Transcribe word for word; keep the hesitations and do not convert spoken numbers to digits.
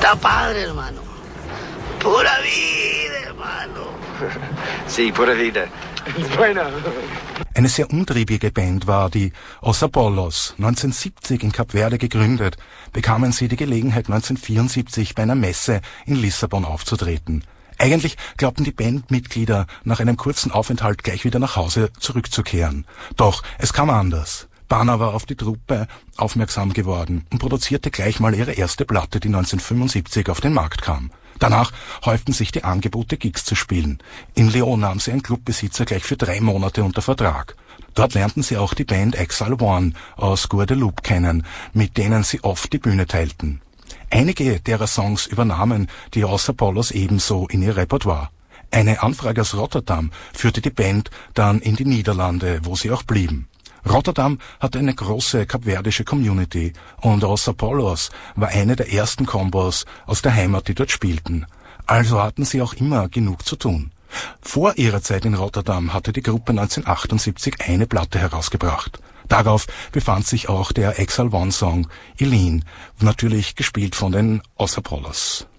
Está padre, hermano. Pura vida, hermano. Sí, pura vida. Bueno. Eine sehr umtriebige Band war die Os Apollos. neunzehnhundertsiebzig in Kap Verde gegründet, bekamen sie die Gelegenheit, neunzehnhundertvierundsiebzig bei einer Messe in Lissabon aufzutreten. Eigentlich glaubten die Bandmitglieder, nach einem kurzen Aufenthalt gleich wieder nach Hause zurückzukehren. Doch es kam anders. Banner war auf die Truppe aufmerksam geworden und produzierte gleich mal ihre erste Platte, die neunzehnhundertfünfundsiebzig auf den Markt kam. Danach häuften sich die Angebote, Gigs zu spielen. In Leon nahm sie ein Clubbesitzer gleich für drei Monate unter Vertrag. Dort lernten sie auch die Band Exile One aus Guadeloupe kennen, mit denen sie oft die Bühne teilten. Einige derer Songs übernahmen die Os Apollos ebenso in ihr Repertoire. Eine Anfrage aus Rotterdam führte die Band dann in die Niederlande, wo sie auch blieben. Rotterdam hatte eine große kapverdische Community und Os Apollos war eine der ersten Kombos aus der Heimat, die dort spielten. Also hatten sie auch immer genug zu tun. Vor ihrer Zeit in Rotterdam hatte die Gruppe neunzehnhundertachtundsiebzig eine Platte herausgebracht. Darauf befand sich auch der Exile One Song Eileen, natürlich gespielt von den Os Apollos.